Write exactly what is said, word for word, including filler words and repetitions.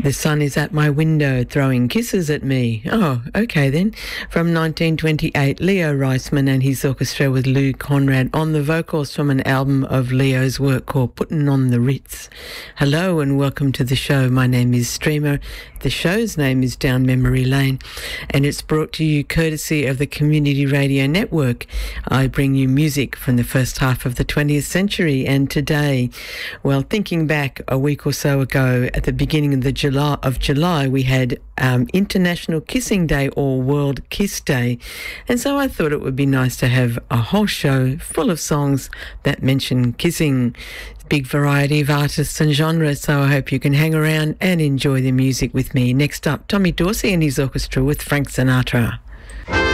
The sun is at my window throwing kisses at me. Oh, okay then. From nineteen twenty-eight, Leo Reisman and his orchestra with Lou Conrad on the vocals from an album of Leo's work called Puttin' on the Ritz. Hello and welcome to the show. My name is Streamer. The show's name is Down Memory Lane, and it's brought to you courtesy of the Community Radio Network. I bring you music from the first half of the twentieth century, and today, well, thinking back a week or so ago, at the beginning of the July of July, we had um, International Kissing Day or World Kiss Day, and so I thought it would be nice to have a whole show full of songs that mention kissing. Big variety of artists and genres, so I hope you can hang around and enjoy the music with me. Next up, Tommy Dorsey and his orchestra with Frank Sinatra.